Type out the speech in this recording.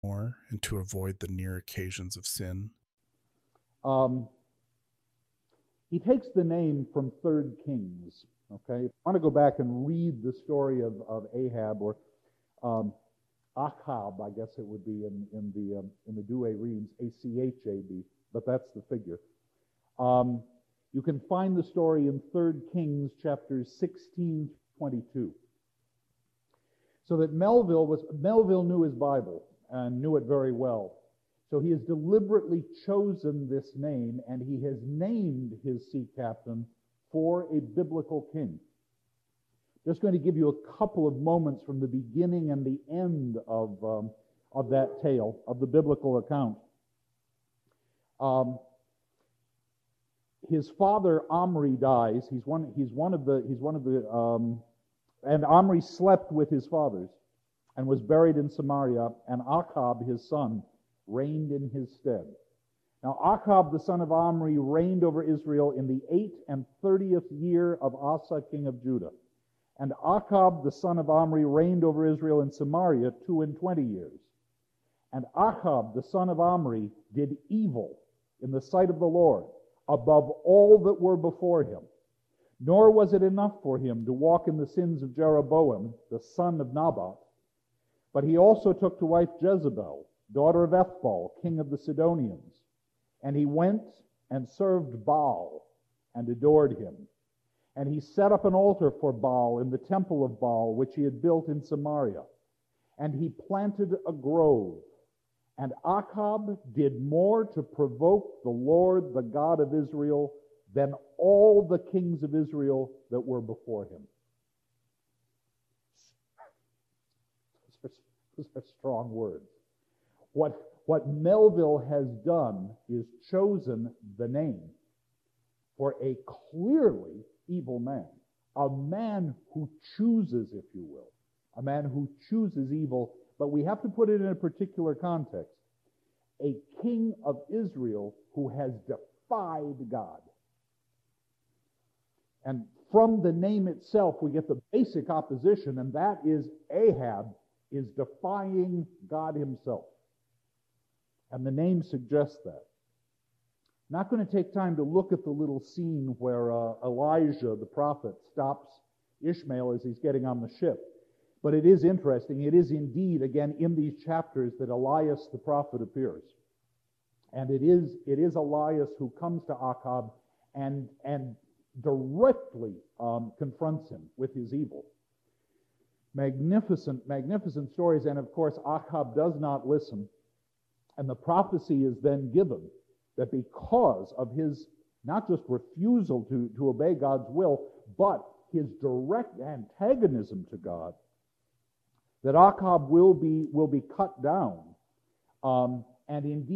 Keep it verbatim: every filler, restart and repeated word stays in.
more and to avoid the near occasions of sin? Um, he takes the name from Third Kings. Okay, if you want to go back and read the story of, of Ahab or um, Achab, I guess it would be in, in the um, in the Douay Reams, A C H A B, but that's the figure. Um, you can find the story in Third Kings chapters sixteen to twenty-two. So that Melville was Melville knew his Bible and knew it very well. So he has deliberately chosen this name, and he has named his sea captain for a biblical king. Just going to give you a couple of moments from the beginning and the end of um, of that tale, of the biblical account. Um, his father Omri dies. He's one. He's one of the. He's one of the. Um, and Omri slept with his fathers, and was buried in Samaria. And Achab, his son, reigned in his stead. Now Achab, the son of Omri, reigned over Israel in the eighth and thirtieth year of Asa, king of Judah. And Achab, the son of Omri, reigned over Israel in Samaria two and twenty years. And Achab, the son of Omri, did evil in the sight of the Lord above all that were before him. Nor was it enough for him to walk in the sins of Jeroboam, the son of Naboth, but he also took to wife Jezebel, daughter of Ethbaal, king of the Sidonians. And he went and served Baal and adored him. And he set up an altar for Baal in the temple of Baal, which he had built in Samaria. And he planted a grove. And Achab did more to provoke the Lord, the God of Israel, than all the kings of Israel that were before him. Those are strong words. What, what Melville has done is chosen the name for a clearly evil man, a man who chooses, if you will, a man who chooses evil, but we have to put it in a particular context. A king of Israel who has defied God. And from the name itself, we get the basic opposition, and that is Ahab is defying God himself. And the name suggests that. Not going to take time to look at the little scene where uh, Elijah, the prophet, stops Ishmael as he's getting on the ship. But it is interesting. It is indeed, again, in these chapters that Elias the prophet appears. And it is it is Elias who comes to Achab and, and directly um, confronts him with his evil. Magnificent, magnificent stories. And of course, Achab does not listen. And the prophecy is then given that because of his not just refusal to, to obey God's will, but his direct antagonism to God, that Achab will be will be cut down, um, and indeed